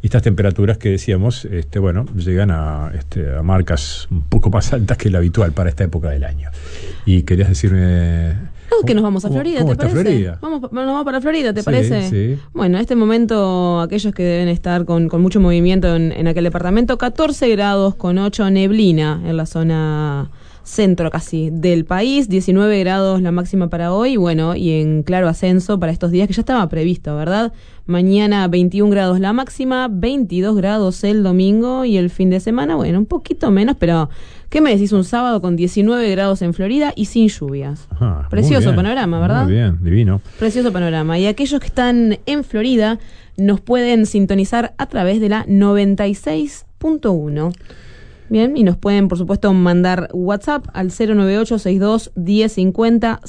estas temperaturas que decíamos, bueno, llegan a marcas un poco más altas que lo habitual para esta época del año. Y querías decirme... No, que nos vamos a Florida, ¿Cómo ¿te está parece? Florida? Nos vamos para Florida, ¿te Sí, parece? sí. Bueno, en este momento, aquellos que deben estar con mucho movimiento en aquel departamento, 14 grados con 8, neblina en la zona centro casi del país, 19 grados la máxima para hoy, bueno, y en claro ascenso para estos días que ya estaba previsto, ¿verdad? Mañana 21 grados la máxima, 22 grados el domingo y el fin de semana, bueno, un poquito menos, pero ¿qué me decís? Un sábado con 19 grados en Florida y sin lluvias. Ajá, Precioso panorama, ¿verdad? Muy bien, divino. Precioso panorama. Y aquellos que están en Florida nos pueden sintonizar a través de la 96.1. Bien, y nos pueden, por supuesto, mandar WhatsApp al 098-62-1050,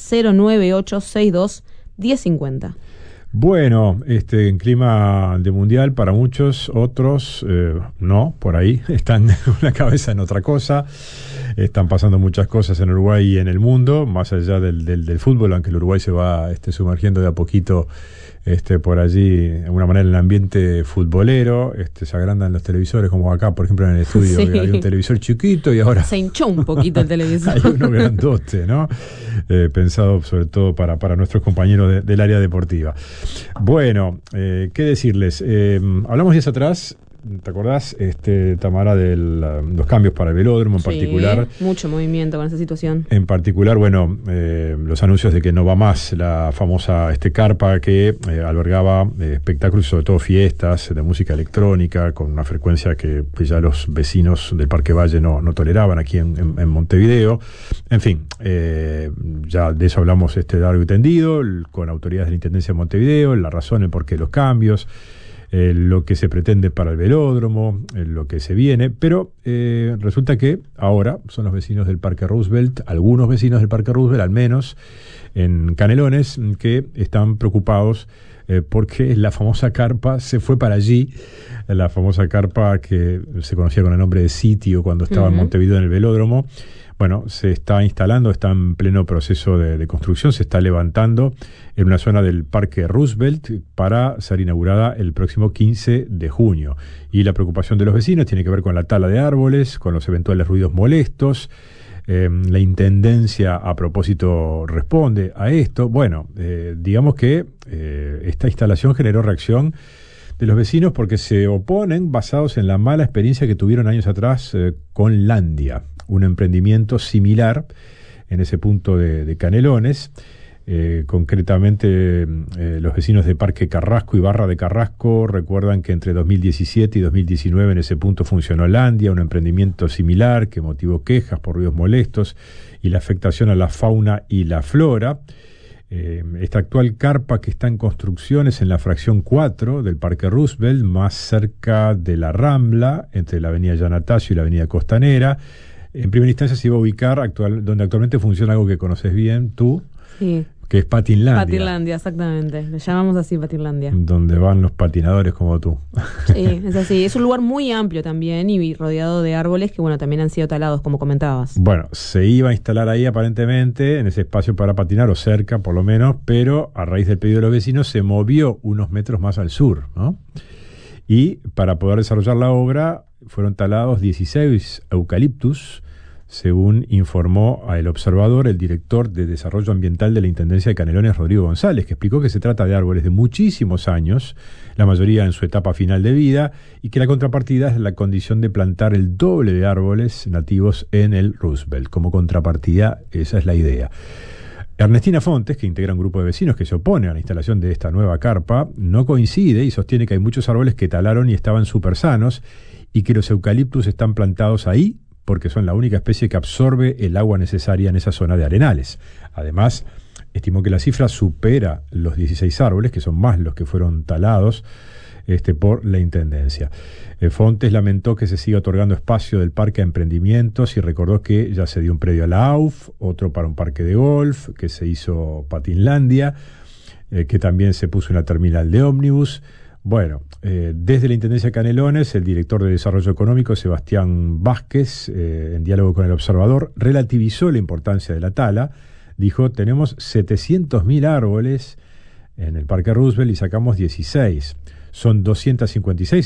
098-62-1050. Bueno, en clima de mundial para muchos, otros no, por ahí están una cabeza en otra cosa. Están pasando muchas cosas en Uruguay y en el mundo, más allá del fútbol, aunque el Uruguay se va sumergiendo de a poquito por allí, de alguna manera, en el ambiente futbolero. Se agrandan los televisores, como acá, por ejemplo, en el estudio, Sí. que había un televisor chiquito y ahora... Se hinchó un poquito el televisor. Hay uno grandote, ¿no? Pensado sobre todo para nuestros compañeros del área deportiva. Bueno, ¿qué decirles? Hablamos días atrás, ¿te acordás, Tamara, de los cambios para el velódromo en particular? Mucho movimiento con esa situación. En particular, bueno, los anuncios de que no va más la famosa carpa que albergaba espectáculos, sobre todo fiestas de música electrónica, con una frecuencia que ya los vecinos del Parque Valle no toleraban aquí en Montevideo. En fin, ya de eso hablamos largo y tendido, con autoridades de la Intendencia de Montevideo, la razón, el porqué de los cambios, lo que se pretende para el velódromo, lo que se viene, pero resulta que ahora son los vecinos del Parque Roosevelt, algunos vecinos del Parque Roosevelt, al menos en Canelones, que están preocupados porque la famosa carpa se fue para allí, la famosa carpa que se conocía con el nombre de sitio cuando estaba en Montevideo en el velódromo. Bueno, se está instalando, está en pleno proceso de construcción, se está levantando en una zona del Parque Roosevelt para ser inaugurada el próximo 15 de junio. Y la preocupación de los vecinos tiene que ver con la tala de árboles, con los eventuales ruidos molestos. La Intendencia, a propósito, responde a esto. Bueno, digamos que esta instalación generó reacción de los vecinos porque se oponen basados en la mala experiencia que tuvieron años atrás con Landia, un emprendimiento similar en ese punto de Canelones. Concretamente, los vecinos de Parque Carrasco y Barra de Carrasco recuerdan que entre 2017 y 2019 en ese punto funcionó Landia, un emprendimiento similar que motivó quejas por ruidos molestos y la afectación a la fauna y la flora. Esta actual carpa que está en construcciones en la fracción 4 del Parque Roosevelt, más cerca de la Rambla, entre la avenida Yanatacio y la avenida Costanera. En primera instancia se iba a ubicar donde actualmente funciona algo que conoces bien tú, Sí. que es Patinlandia. Patinlandia, exactamente. Le llamamos así Patinlandia. Donde van los patinadores como tú. Sí, es así. Es un lugar muy amplio también y rodeado de árboles que, bueno, también han sido talados, como comentabas. Bueno, se iba a instalar ahí aparentemente, en ese espacio para patinar, o cerca por lo menos, pero a raíz del pedido de los vecinos se movió unos metros más al sur, ¿no? Y para poder desarrollar la obra fueron talados 16 eucaliptus, según informó a El Observador el director de Desarrollo Ambiental de la Intendencia de Canelones, Rodrigo González, que explicó que se trata de árboles de muchísimos años, la mayoría en su etapa final de vida, y que la contrapartida es la condición de plantar el doble de árboles nativos en el Roosevelt. Como contrapartida, esa es la idea. Ernestina Fontes, que integra un grupo de vecinos que se opone a la instalación de esta nueva carpa, no coincide y sostiene que hay muchos árboles que talaron y estaban súper sanos y que los eucaliptus están plantados ahí porque son la única especie que absorbe el agua necesaria en esa zona de arenales. Además, estimó que la cifra supera los 16 árboles, que son más los que fueron talados por la Intendencia. Fontes lamentó que se siga otorgando espacio del parque a emprendimientos y recordó que ya se dio un predio a la AUF, otro para un parque de golf, que se hizo Patinlandia, que también se puso una terminal de ómnibus. Bueno, desde la Intendencia de Canelones, el director de Desarrollo Económico, Sebastián Vázquez, en diálogo con El Observador, relativizó la importancia de la tala. Dijo, tenemos 700.000 árboles en el Parque Roosevelt y sacamos 16. Son 256